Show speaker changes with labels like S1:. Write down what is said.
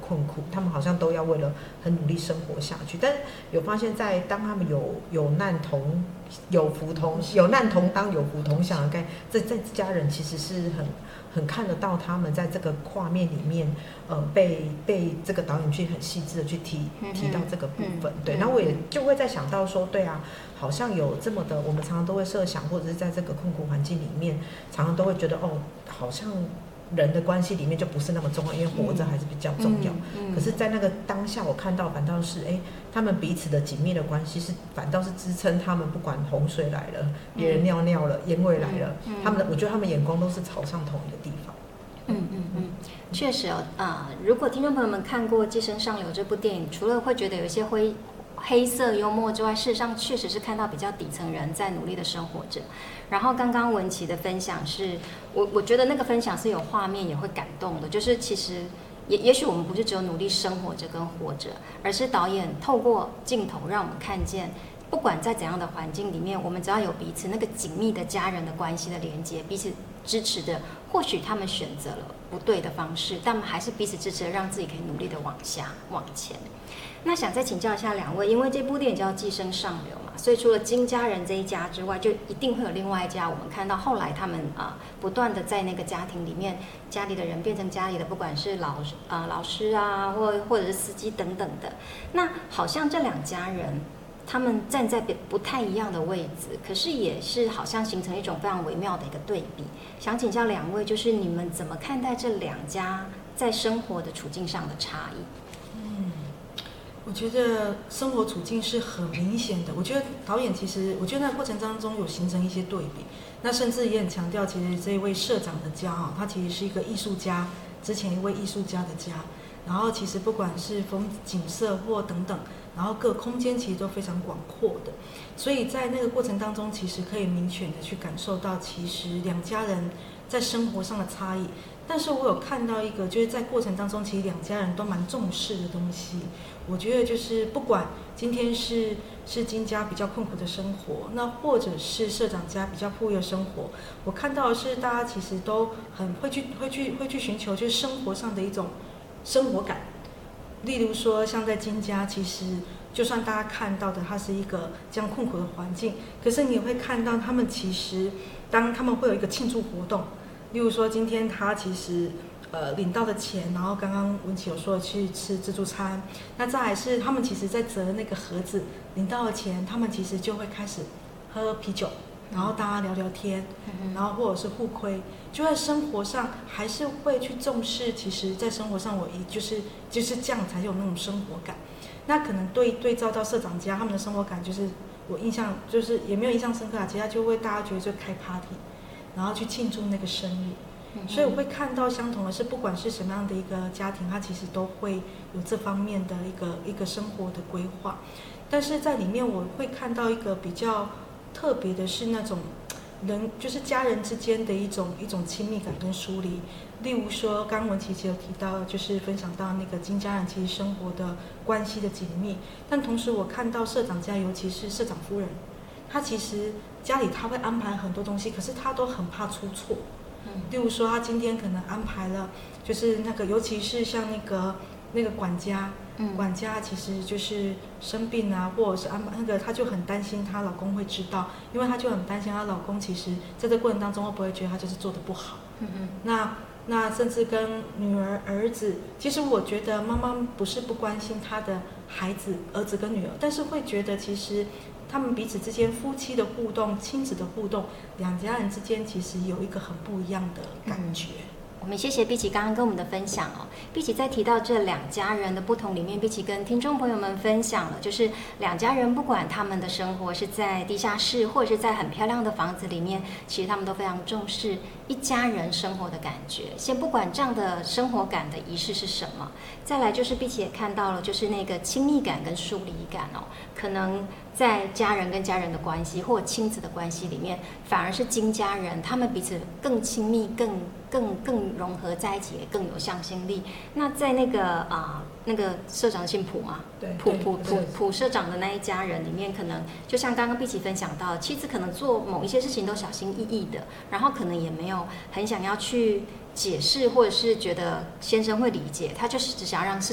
S1: 困苦，他们好像都要为了很努力生活下去。但是有发现在当他们有难同有福同有难同当有福同享的概念，在家人其实是很看得到他们在这个画面里面，被这个导演去很细致的去提到这个部分，对。然后我也就会在想到说，对啊，好像有这么的，我们常常都会设想，或者是在这个困苦环境里面，常常都会觉得哦，好像人的关系里面就不是那么重要，因为活着还是比较重要。可是，在那个当下，我看到反倒是，他们彼此的紧密的关系反倒是支撑他们，不管洪水来了，别人尿尿了，烟味来了，我觉得他们眼光都是朝向同一个地方。
S2: 确实如果听众朋友们看过《寄生上流》这部电影，除了会觉得有一些黑色幽默之外，事实上确实是看到比较底层人在努力的生活着。然后刚刚文琪的分享是，我觉得那个分享是有画面也会感动的，就是其实也许我们不是只有努力生活着跟活着，而是导演透过镜头让我们看见，不管在怎样的环境里面，我们只要有彼此那个紧密的家人的关系的连接，彼此支持的，或许他们选择了不对的方式，但还是彼此支持的，让自己可以努力的往前。那想再请教一下两位，因为这部电影叫《寄生上流》嘛，所以除了金家人这一家之外，就一定会有另外一家。我们看到后来他们不断的在那个家庭里面，家里的人变成家里的，不管是老师啊，或者是司机等等的。那好像这两家人，他们站在不太一样的位置，可是也是好像形成一种非常微妙的一个对比。想请教两位，就是你们怎么看待这两家在生活的处境上的差异？
S3: 我觉得生活处境是很明显的。我觉得导演其实，我觉得那个过程当中有形成一些对比，那甚至也很强调，其实这一位社长的家他其实是一个艺术家，之前一位艺术家的家。然后其实不管是风景色或等等，然后各空间其实都非常广阔的，所以在那个过程当中，其实可以明显的去感受到，其实两家人在生活上的差异。但是我有看到一个，就是在过程当中，其实两家人都蛮重视的东西。我觉得就是不管今天是金家比较困苦的生活，那或者是社长家比较富裕的生活，我看到的是大家其实都很会去寻求就是生活上的一种生活感。例如说像在金家，其实就算大家看到的它是一个这样困苦的环境，可是你也会看到他们其实当他们会有一个庆祝活动，例如说今天他其实领到的钱，然后刚刚文琪有说去吃自助餐，那再来是他们其实在折那个盒子，领到的钱，他们其实就会开始喝啤酒，然后大家聊聊天，然后或者是互亏，就在生活上还是会去重视。其实，在生活上我就是这样才有那种生活感。那可能对照到社长家他们的生活感，就是我印象就是也没有印象深刻其实他就会大家觉得就开 party， 然后去庆祝那个生日。所以我会看到相同的是，不管是什么样的一个家庭，它其实都会有这方面的一个生活的规划。但是在里面我会看到一个比较特别的是那种人，就是家人之间的一种亲密感跟疏离。例如说刚刚文琪有提到，就是分享到那个金家人其实生活的关系的紧密，但同时我看到社长家，尤其是社长夫人，她其实家里她会安排很多东西，可是她都很怕出错。例如说他今天可能安排了，就是那个尤其是像那个管家，管家其实就是生病啊，或者是安排那个，她就很担心她老公会知道，因为她就很担心她老公其实在这过程当中会不会觉得她就是做得不好。那甚至跟女儿儿子，其实我觉得妈妈不是不关心她的孩子儿子跟女儿，但是会觉得其实他们彼此之间夫妻的互动、亲子的互动，两家人之间其实有一个很不一样的感觉。
S2: 我们谢谢碧琪刚刚跟我们的分享哦。碧琪在提到这两家人的不同里面，碧琪跟听众朋友们分享了，就是两家人不管他们的生活是在地下室或者是在很漂亮的房子里面，其实他们都非常重视一家人生活的感觉。先不管这样的生活感的仪式是什么，再来就是碧琪也看到了，就是那个亲密感跟疏离感哦，可能在家人跟家人的关系或亲子的关系里面，反而是金家人他们彼此更亲密、更融合在一起，更有向心力。那在那个社长姓蒲嘛，
S1: 对，
S2: 蒲社长的那一家人里面，可能就像刚刚碧琪分享到，妻子可能做某一些事情都小心翼翼的，然后可能也没有很想要去解释，或者是觉得先生会理解，他就是只想要让事